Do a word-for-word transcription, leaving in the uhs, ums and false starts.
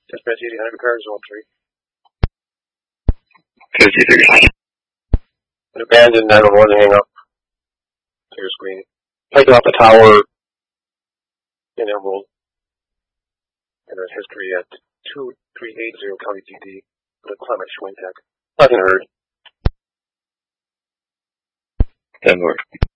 Dispatch eighty hundred cars, zone three. fifty-three. An abandoned nine one one hang up. Clear screen. Taken off the tower in Emerald. And there's history at two three eight zero County P D. The Clement Schwintek. Nothing heard. ten more.